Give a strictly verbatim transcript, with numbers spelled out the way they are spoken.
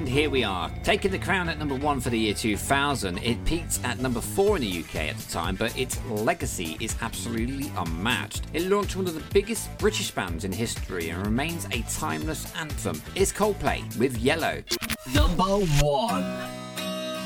And here we are, taking the crown at number one for the year two thousand. It peaked at number four in the U K at the time, but its legacy is absolutely unmatched. It launched one of the biggest British bands in history and remains a timeless anthem. It's Coldplay with Yellow. Number one.